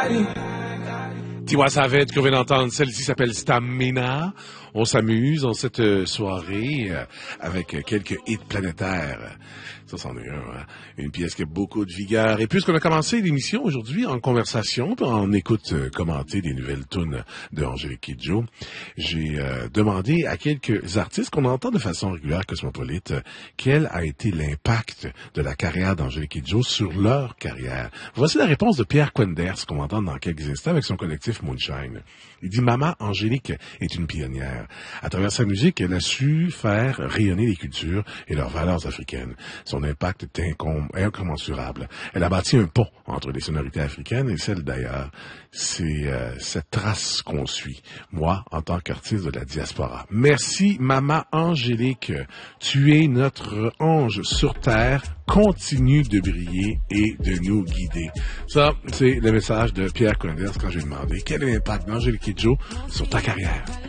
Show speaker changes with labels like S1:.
S1: Tiwa Savage qu'on vient d'entendre, celle-ci s'appelle Stamina. On s'amuse en cette soirée avec quelques hits planétaires. Ça, c'en est un, hein? Une pièce qui a beaucoup de vigueur. Et puisqu'on a commencé l'émission aujourd'hui en conversation, en écoute commenter des nouvelles tunes de Angélique Kidjo, j'ai demandé à quelques artistes qu'on entend de façon régulière cosmopolite quel a été l'impact de la carrière d'Angélique Kidjo sur leur carrière. Voici la réponse de Pierre Quenders qu'on va entendre dans quelques instants avec son collectif Moonshine. Il dit « Maman Angélique est une pionnière. À travers sa musique, elle a su faire rayonner les cultures et leurs valeurs africaines. Son impact est incommensurable. Elle a bâti un pont entre les sonorités africaines et celles d'ailleurs. C'est cette trace qu'on suit, moi, en tant qu'artiste de la diaspora. Merci, Maman Angélique. Tu es notre ange sur terre. Continue de briller et de nous guider. » Ça, c'est le message de Pierre Quenders quand j'ai demandé quel est l'impact d'Angélique Kidjo sur ta carrière.